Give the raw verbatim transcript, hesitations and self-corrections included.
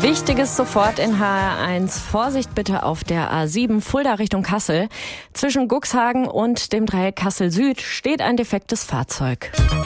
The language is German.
Wichtiges sofort in H R eins. Vorsicht bitte auf der A sieben Fulda Richtung Kassel. Zwischen Guxhagen und dem Dreieck Kassel Süd steht ein defektes Fahrzeug.